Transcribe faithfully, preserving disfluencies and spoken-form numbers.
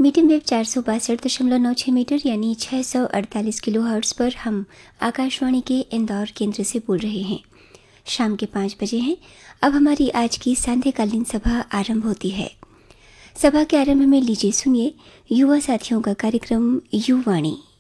Medium wave चार सौ बासठ दशमलव नौ छः मीटर यानी छः सौ अड़तालीस किलो हर्ट्ज़ पर हम आकाशवाणी के इंदौर केंद्र से बोल रहे हैं। शाम के पाँच बजे हैं। अब हमारी आज की सांध्यकालीन सभा आरंभ होती है। सभा के आरंभ में लीजिए सुनिए युवा साथियों का कार्यक्रम युवाणी।